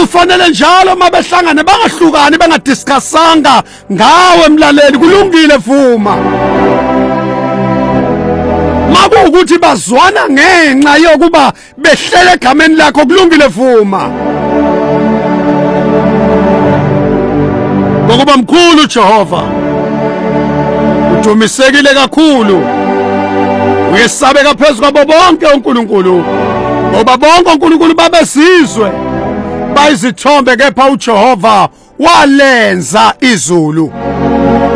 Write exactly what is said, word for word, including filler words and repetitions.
kufanele njalo mabehlangane bangahlukani bangadiscussanga ngawe mlaleli kulungile Vuma makuwukuthi bazwana ngenxa yokuba behlele egameni lakho kulungile Vuma ngokuba mkhulu Jehova udumisekile kakhulu uyesabeka phezulu kwabo bonke uNkulunkulu ngoba bonke uNkulunkulu babesizwe bayizithombe kepha uJehova walenza izulu